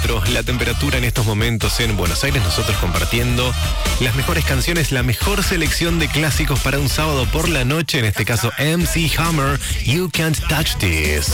termómetro, la temperatura en estos momentos en Buenos Aires, nosotros compartiendo las mejores canciones, la mejor selección de clásicos para un sábado por la noche, en este caso MC Hammer, You Can't Touch This.